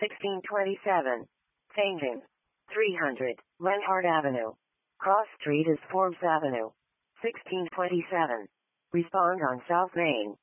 1627. Changing. 300. Lenhart Avenue. Cross Street is Forbes Avenue. 1627. Respond on South Main.